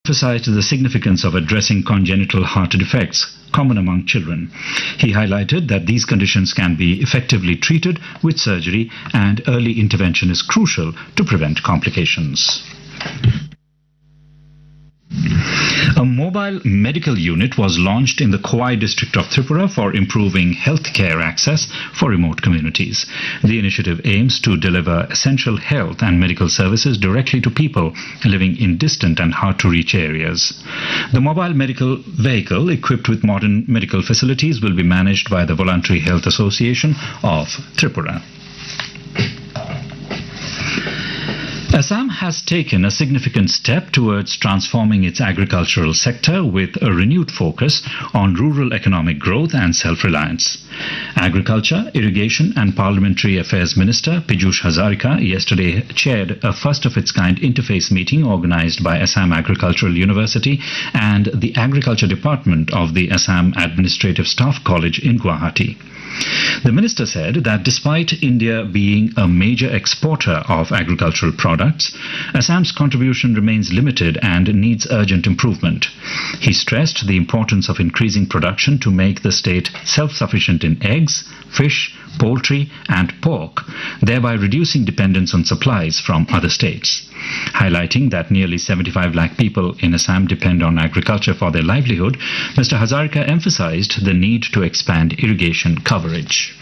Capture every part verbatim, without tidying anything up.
emphasized the significance of addressing congenital heart defects common among children. He highlighted that these conditions can be effectively treated with surgery and early intervention is crucial to prevent complications. A mobile medical unit was launched in the Khowai district of Tripura for improving healthcare access for remote communities. The initiative aims to deliver essential health and medical services directly to people living in distant and hard-to-reach areas. The mobile medical vehicle, equipped with modern medical facilities, will be managed by the Voluntary Health Association of Tripura. Assam has taken a significant step towards transforming its agricultural sector with a renewed focus on rural economic growth and self-reliance. Agriculture, Irrigation and Parliamentary Affairs Minister Piyush Hazarika yesterday chaired a first-of-its-kind interface meeting organized by Assam Agricultural University and the Agriculture Department of the Assam Administrative Staff College in Guwahati. The minister said that despite India being a major exporter of agricultural products, Assam's contribution remains limited and needs urgent improvement. He stressed the importance of increasing production to make the state self-sufficient in eggs, fish, poultry and pork, thereby reducing dependence on supplies from other states. Highlighting that nearly seventy-five lakh people in Assam depend on agriculture for their livelihood, Mister Hazarika emphasized the need to expand irrigation coverage.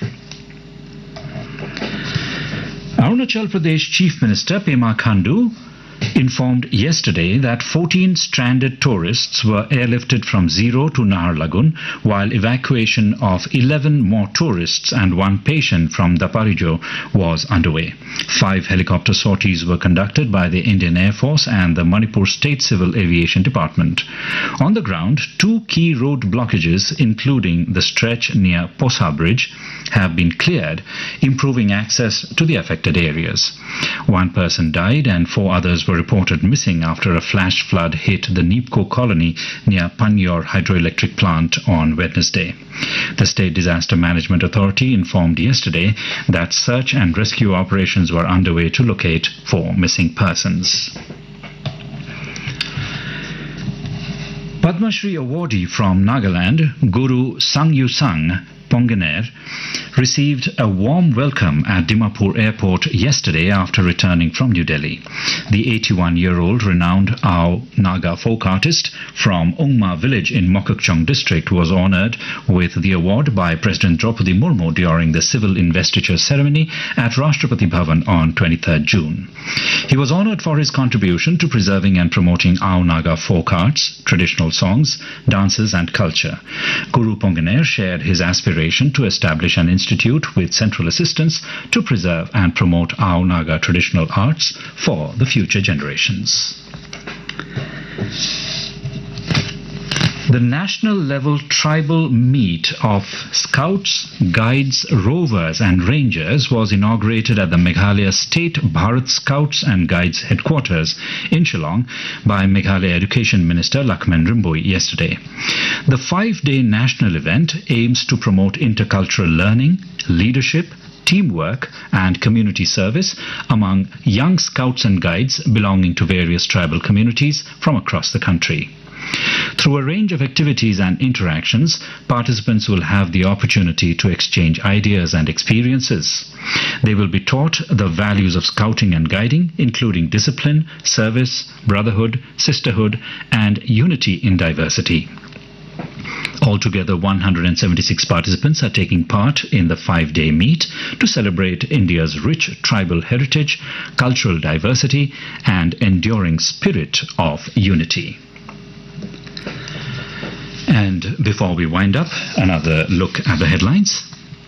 Arunachal Pradesh Chief Minister Pema Khandu informed yesterday that fourteen stranded tourists were airlifted from Zero to Naharlagun, while evacuation of eleven more tourists and one patient from Daparijo was underway. Five helicopter sorties were conducted by the Indian Air Force and the Manipur State Civil Aviation Department. On the ground, two key road blockages, including the stretch near Posa Bridge, have been cleared, improving access to the affected areas. One person died and four others were reported missing after a flash flood hit the Neepko colony near Panyor hydroelectric plant on Wednesday. The State Disaster Management Authority informed yesterday that search and rescue operations were underway to locate four missing persons. Padma Shri awardee from Nagaland, Guru Sangyu Sang Pongener, received a warm welcome at Dimapur Airport yesterday after returning from New Delhi. The eighty-one-year-old renowned Ao Naga folk artist from Ungma village in Mokokchung district was honoured with the award by President Draupadi Murmu during the civil investiture ceremony at Rashtrapati Bhavan on twenty-third June. He was honoured for his contribution to preserving and promoting Ao Naga folk arts, traditional songs, dances and culture. Guru Pongener shared his aspiration to establish an institute with central assistance to preserve and promote Ao Naga traditional arts for the future generations. The national level tribal meet of Scouts, Guides, Rovers and Rangers was inaugurated at the Meghalaya State Bharat Scouts and Guides headquarters in Shillong by Meghalaya Education Minister Lakshman Rimboy yesterday. The five-day national event aims to promote intercultural learning, leadership, teamwork and community service among young Scouts and Guides belonging to various tribal communities from across the country. Through a range of activities and interactions, participants will have the opportunity to exchange ideas and experiences. They will be taught the values of scouting and guiding, including discipline, service, brotherhood, sisterhood, and unity in diversity. Altogether, one hundred seventy-six participants are taking part in the five-day meet to celebrate India's rich tribal heritage, cultural diversity, and enduring spirit of unity. And before we wind up, another look at the headlines.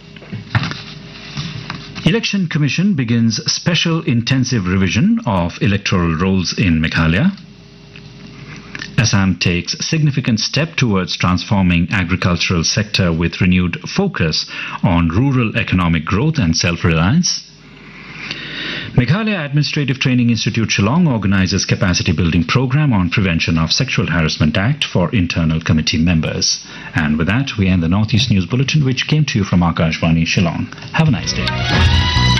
Election Commission begins special intensive revision of electoral rolls in Meghalaya. Assam takes significant step towards transforming agricultural sector with renewed focus on rural economic growth and self-reliance. Meghalaya Administrative Training Institute Shillong organizes capacity building program on prevention of Sexual Harassment Act for internal committee members. And with that, we end the Northeast News Bulletin, which came to you from Akashvani Shillong. Have a nice day.